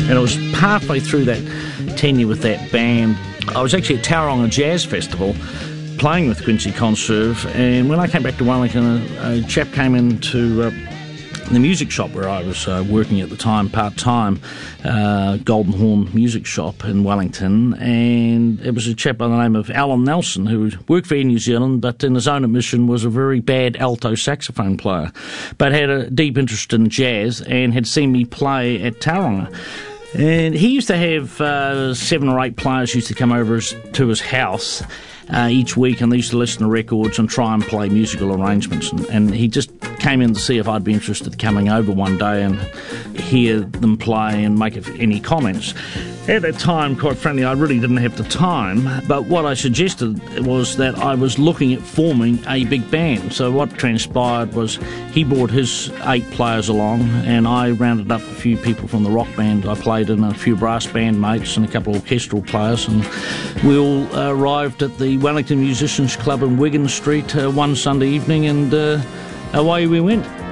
And it was halfway through that tenure with that band. I was actually at Tauranga Jazz Festival playing with Quincy Conserve, and when I came back to Wellington, a chap came into the music shop where I was working at the time, part-time, Golden Horn Music Shop in Wellington, and it was a chap by the name of Alan Nelson, who worked for Air New Zealand, but in his own admission was a very bad alto saxophone player, but had a deep interest in jazz and had seen me play at Tauranga. And he used to have 7 or 8 players used to come over to his house each week, and they used to listen to records and try and play musical arrangements. And he just came in to see if I'd be interested in coming over one day and hear them play and make any comments. At that time, quite frankly, I really didn't have the time, but what I suggested was that I was looking at forming a big band. So what transpired was he brought his 8 players along, and I rounded up a few people from the rock band I played in, a few brass band mates and a couple of orchestral players, and we all arrived at the Wellington Musicians Club in Wigan Street one Sunday evening, and away we went.